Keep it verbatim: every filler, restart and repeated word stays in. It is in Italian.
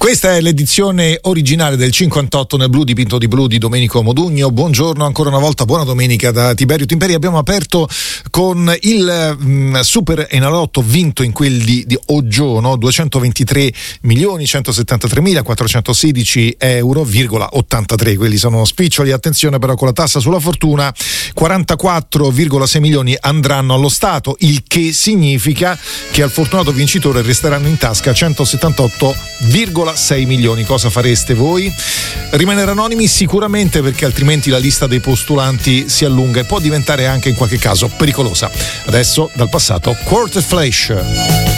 Questa è l'edizione originale del cinquantotto nel blu dipinto di blu di Domenico Modugno. Buongiorno ancora una volta, buona domenica da Tiberio Timperi. Abbiamo aperto con il mh, Super Enalotto vinto in quel di, di Oggiono, duecentoventitré milioni centosettantatremila quattrocentosedici euro, virgola ottantatré, quelli sono spiccioli. Attenzione però, con la tassa sulla fortuna quarantaquattro virgola sei milioni andranno allo Stato, il che significa che al fortunato vincitore resteranno in tasca centosettantotto virgola sei milioni. Cosa fareste voi? Rimanere anonimi sicuramente, perché altrimenti la lista dei postulanti si allunga e può diventare anche in qualche caso pericolosa. Adesso dal passato Quartet Flash.